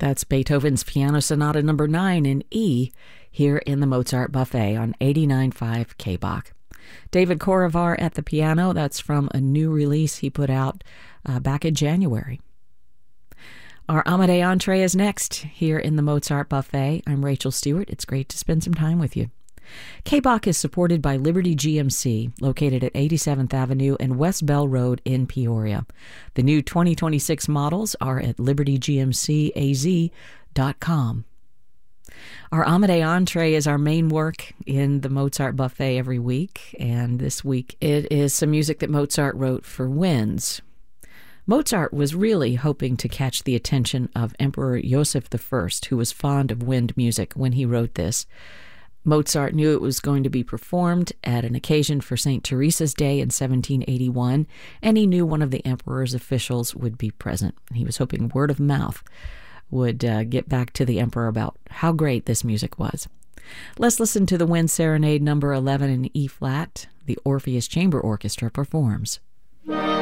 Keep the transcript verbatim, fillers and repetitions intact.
That's Beethoven's Piano Sonata number nine in E here in the Mozart Buffet on eighty-nine point five K B O C. David Korovar at the piano. That's from a new release he put out uh, back in January. Our Amadei Entree is next here in the Mozart Buffet. I'm Rachel Stewart. It's great to spend some time with you. K B O C is supported by Liberty G M C, located at eighty-seventh Avenue and West Bell Road in Peoria. The new twenty twenty-six models are at liberty g m c a z dot com. Our Amadei Entree is our main work in the Mozart Buffet every week, and this week it is some music that Mozart wrote for winds. Mozart was really hoping to catch the attention of Emperor Joseph the First, who was fond of wind music when he wrote this. Mozart knew it was going to be performed at an occasion for Saint Teresa's Day in seventeen eighty-one, and he knew one of the emperor's officials would be present. He was hoping word of mouth would uh, get back to the emperor about how great this music was. Let's listen to the Wind Serenade number eleven in E-flat. The Orpheus Chamber Orchestra performs.